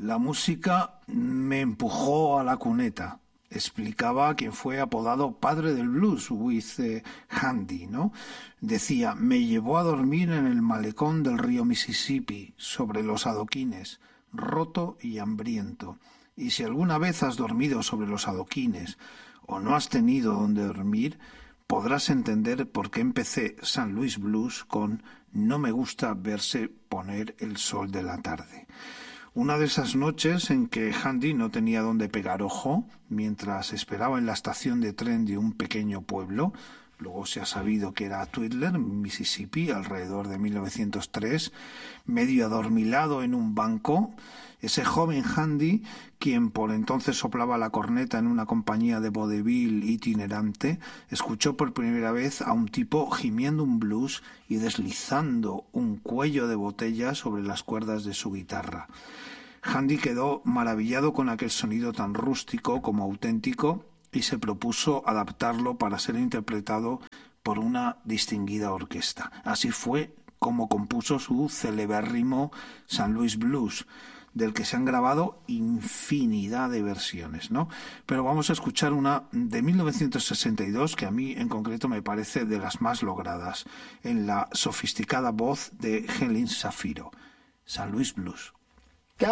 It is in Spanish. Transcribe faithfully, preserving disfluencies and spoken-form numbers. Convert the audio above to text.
La música me empujó a la cuneta, explicaba quien fue apodado padre del blues, with eh, Handy, ¿no? Decía, me llevó a dormir en el malecón del río Mississippi, sobre los adoquines, roto y hambriento. Y si alguna vez has dormido sobre los adoquines o no has tenido donde dormir, podrás entender por qué empecé San Luis Blues con no me gusta verse poner el sol de la tarde. Una de esas noches en que Handy no tenía dónde pegar ojo, mientras esperaba en la estación de tren de un pequeño pueblo, luego se ha sabido que era Twidler, Mississippi, alrededor de mil novecientos tres, medio adormilado en un banco, ese joven Handy, quien por entonces soplaba la corneta en una compañía de vodevil itinerante, escuchó por primera vez a un tipo gimiendo un blues y deslizando un cuello de botella sobre las cuerdas de su guitarra. Handy quedó maravillado con aquel sonido tan rústico como auténtico y se propuso adaptarlo para ser interpretado por una distinguida orquesta. Así fue como compuso su celebérrimo San Luis Blues, del que se han grabado infinidad de versiones, ¿no? Pero vamos a escuchar una de mil novecientos sesenta y dos que a mí en concreto me parece de las más logradas, en la sofisticada voz de Helen Shafiro, San Luis Blues.